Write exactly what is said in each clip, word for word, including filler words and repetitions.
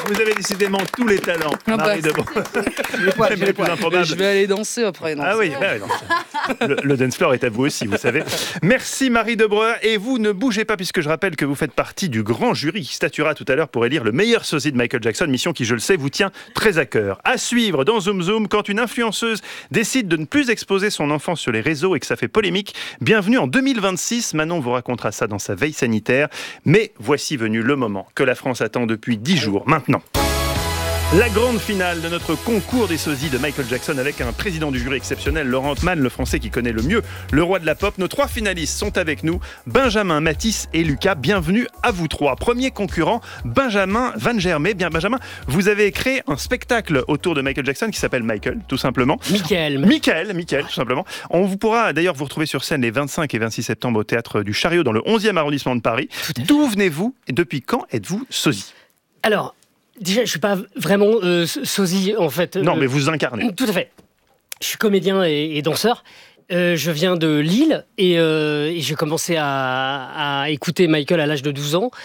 Vous avez décidément tous les talents, Ah Marie bah, Debreu. Les poils, Même j'ai les les plus poils. improbables. Je vais aller danser après. Non, Ah oui, ouais, non. Le, le dance floor est à vous aussi, vous savez. Merci Marie Debreu. Et vous ne bougez pas puisque je rappelle que vous faites partie du grand jury qui statuera tout à l'heure pour élire le meilleur sosie de Michael Jackson, mission qui, je le sais, vous tient très à cœur. À suivre dans Zoom Zoom, quand une influenceuse décide de ne plus exposer son enfant sur les réseaux et que ça fait polémique. Bienvenue en deux mille vingt-six. Manon vous racontera ça dans sa veille sanitaire. Mais voici venu le moment que la France attend depuis dix jours maintenant. La grande finale de notre concours des sosies de Michael Jackson avec un président du jury exceptionnel, Laurent Altman, le français qui connaît le mieux le roi de la pop. Nos trois finalistes sont avec nous, Benjamin, Mathis et Lucas. Bienvenue à vous trois. Premier concurrent, Benjamin Van Germay. Bien, Benjamin, vous avez créé un spectacle autour de Michael Jackson qui s'appelle Michael, tout simplement. Michael. Michael, Michael, tout simplement. On vous pourra d'ailleurs vous retrouver sur scène les vingt-cinq et vingt-six septembre au Théâtre du Chariot dans le onzième arrondissement de Paris. D'où venez-vous et depuis quand êtes-vous sosie ? Alors, déjà, je ne suis pas vraiment euh, sosie, en fait. Non, euh, mais vous incarnez. Tout à fait. Je suis comédien et, et danseur. Euh, je viens de Lille et, euh, et j'ai commencé à, à écouter Michael à l'âge de douze ans.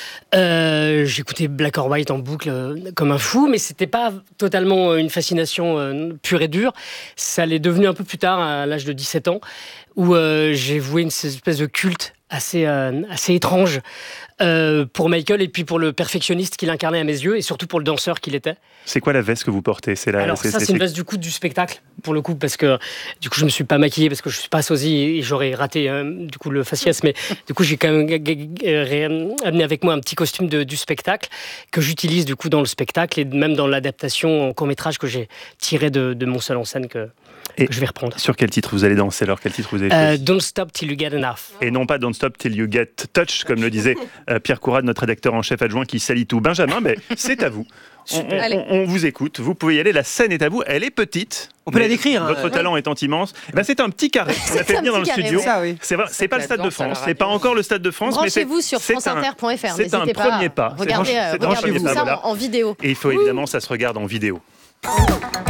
Euh, j'écoutais Black or White en boucle euh, comme un fou, mais c'était pas totalement une fascination euh, pure et dure. Ça l'est devenu un peu plus tard, à l'âge de dix-sept ans, où euh, j'ai voué une espèce de culte assez, euh, assez étrange euh, pour Michael et puis pour le perfectionniste qu'il incarnait à mes yeux et surtout pour le danseur qu'il était. C'est quoi la veste que vous portez ? C'est la, Alors ça, c'est une veste du coup du spectacle, pour le coup, parce que du coup, je me suis pas maquillée parce que je suis pas sosie et j'aurais raté euh, du coup le faciès, mais du coup, j'ai quand même euh, amené avec moi un petit costume de, du spectacle que j'utilise du coup dans le spectacle et même dans l'adaptation en court-métrage que j'ai tiré de, de mon seul en scène que, Et que je vais reprendre. sur quel titre vous allez danser alors ? Quel titre vous avez Euh, choisi ? Don't Stop Till You Get Enough. Et non pas Don't Stop Till You Get Touch, comme le disait euh, Pierre Courade, notre rédacteur en chef adjoint qui salit tout. Benjamin, ben, c'est à vous. On, on- Allez. on- on vous écoute, vous pouvez y aller, la scène est à vous, elle est petite. On peut mais la décrire, hein. Votre talent étant immense. Eh ben, c'est un petit carré qu'on a fait un venir dans le petit carré, studio. ouais. Ça, oui. C'est vrai, c'est pas le la Stade de danse à la France, radio. c'est pas encore le Stade de France, mais c'est, Branchez-vous sur c'est France un, Inter point F R. c'est un N'hésitez pas premier à pas. C'est Regardez, un- euh, c'est un regardez premier tout pas, ça voilà. en, en vidéo. Et il faut évidemment, ça se regarde en vidéo.